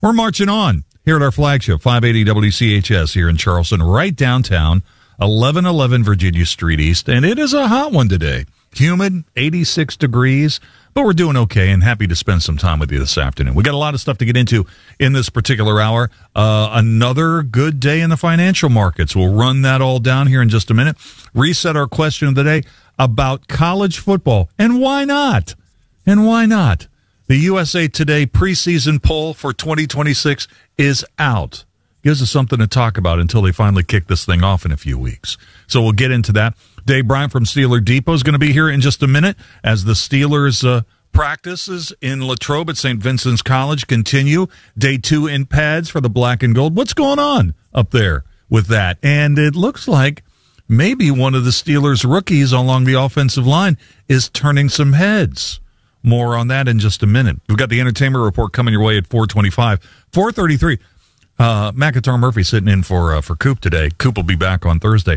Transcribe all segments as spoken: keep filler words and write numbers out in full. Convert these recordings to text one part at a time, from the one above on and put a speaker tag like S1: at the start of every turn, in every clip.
S1: We're marching on here at our flagship, five eighty W C H S here in Charleston, right downtown, eleven eleven Virginia Street East. And it is a hot one today. Humid, eighty-six degrees, but we're doing okay and happy to spend some time with you this afternoon. We got a lot of stuff to get into in this particular hour. Uh, another good day in the financial markets. We'll run that all down here in just a minute. Reset our question of the day about college football. And why not? And why not? The U S A Today preseason poll for twenty twenty-six is out. Gives us something to talk about until they finally kick this thing off in a few weeks. So we'll get into that. Dave Bryant from Steeler Depot is going to be here in just a minute as the Steelers uh, practices in Latrobe at Saint Vincent's College continue. Day two in pads for the black and gold. What's going on up there with that? And it looks like maybe one of the Steelers rookies along the offensive line is turning some heads. More on that in just a minute. We've got the entertainment report coming your way at four twenty-five. four thirty-three. Uh, McIntyre Murphy sitting in for uh, for Coop today. Coop will be back on Thursday.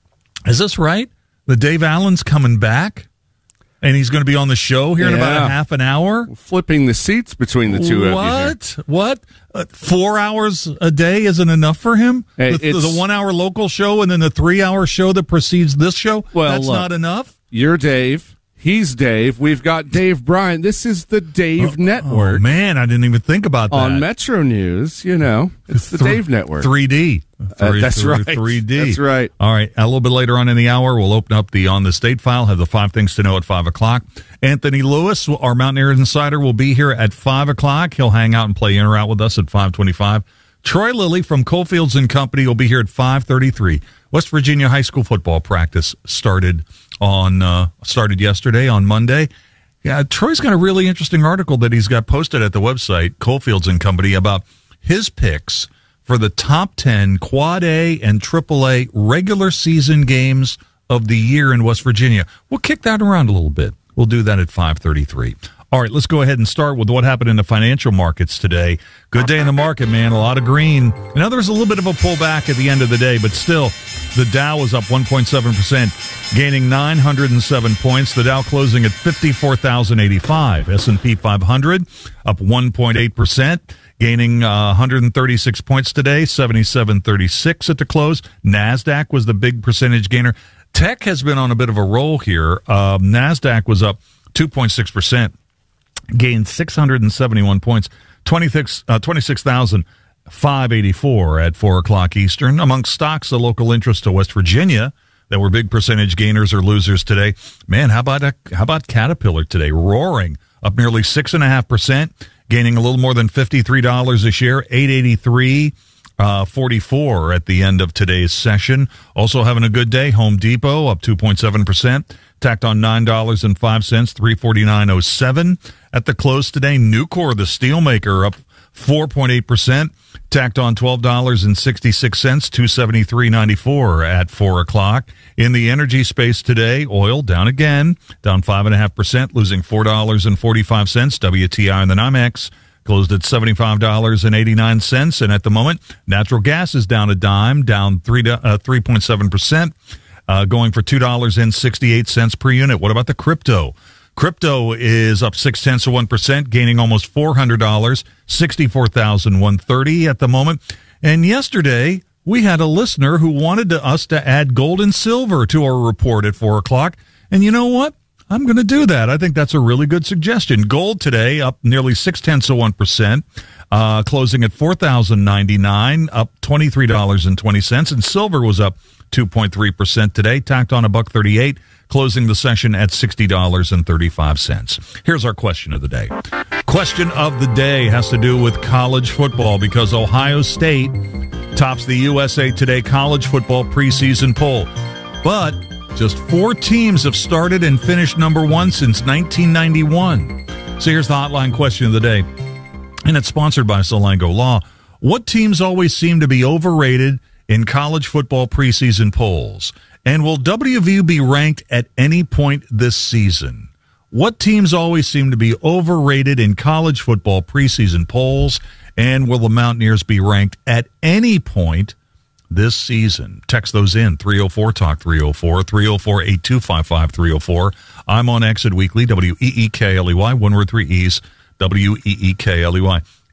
S1: Is this right? The Dave Allen's coming back? And he's going to be on the show here yeah. in about a half an hour?
S2: Flipping the seats between the two
S1: what?
S2: of you.
S1: What? What? Uh, four hours a day isn't enough for him?
S2: Hey,
S1: the, the one-hour local show and then the three-hour show that precedes this show?
S2: Well,
S1: That's
S2: look,
S1: not enough?
S2: You're Dave. He's Dave. We've got Dave Bryant. This is the Dave
S1: oh,
S2: Network.
S1: Oh, man, I didn't even think about that.
S2: On Metro News, you know, it's the
S1: Th-
S2: Dave Network.
S1: three D.
S2: Uh, that's
S1: three,
S2: right.
S1: three D.
S2: That's right.
S1: All right, a little bit later on in the hour, we'll open up the On the State file, have the five things to know at five o'clock. Anthony Lewis, our Mountaineer Insider, will be here at five o'clock. He'll hang out and play in or out with us at five twenty-five. Troy Lilly from Coalfields and Company will be here at five thirty-three. West Virginia high school football practice started on uh, started yesterday on Monday. Yeah, Troy's got a really interesting article that he's got posted at the website, Coalfields and Company, about his picks for the top ten Quad A and Triple A regular season games of the year in West Virginia. We'll kick that around a little bit. We'll do that at five thirty-three. All right, let's go ahead and start with what happened in the financial markets today. Good day in the market, man. A lot of green. Now, there was a little bit of a pullback at the end of the day, but still, the Dow was up one point seven percent, gaining nine hundred seven points. The Dow closing at fifty-four thousand eighty-five. S and P five hundred up one point eight percent, gaining uh, one hundred thirty-six points today, seventy-seven thirty-six at the close. NASDAQ was the big percentage gainer. Tech has been on a bit of a roll here. Um, NASDAQ was up two point six percent. Gained six hundred seventy-one points, twenty-six thousand five hundred eighty-four at four o'clock Eastern. Among stocks, the local interest to West Virginia that were big percentage gainers or losers today. Man, how about a, how about Caterpillar today? Roaring up nearly six point five percent, gaining a little more than fifty-three dollars a share, eight eighty-three forty-four at the end of today's session. Also having a good day, Home Depot up two point seven percent. Tacked on nine dollars and five cents, three forty-nine oh seven at the close today. Nucor, the steelmaker, up four point eight percent. Tacked on twelve dollars and sixty-six cents, two seventy-three ninety-four at four o'clock. In the energy space today, oil down again, down five point five percent, losing four dollars and forty-five cents. W T I on the NYMEX closed at seventy-five dollars and eighty-nine cents. And at the moment, natural gas is down a dime, down three uh, three point seven percent. Uh, going for two dollars and sixty-eight cents per unit. What about the crypto? Crypto is up six tenths of one percent, gaining almost four hundred dollars, sixty-four thousand one hundred thirty at the moment. And yesterday, we had a listener who wanted to, us to add gold and silver to our report at four o'clock. And you know what? I'm going to do that. I think that's a really good suggestion. Gold today up nearly six tenths of one percent, uh, closing at four thousand ninety-nine, up twenty-three dollars and twenty cents. And silver was up two point three percent today, tacked on a buck thirty-eight, closing the session at sixty dollars and thirty-five cents. Here's our question of the day. Question of the day has to do with college football because Ohio State tops the U S A Today college football preseason poll. But just four teams have started and finished number one since nineteen ninety-one. So here's the hotline question of the day, and it's sponsored by Solango Law. What teams always seem to be overrated in college football preseason polls? And will W V U be ranked at any point this season? What teams always seem to be overrated in college football preseason polls? And will the Mountaineers be ranked at any point this season? Text those in, three oh four talk three oh four, three oh four, eight two five five, three oh four. I'm on Exit Weekly, W E E K L E Y, one word, three E's, W E E K L E Y.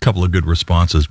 S1: couple of good responses.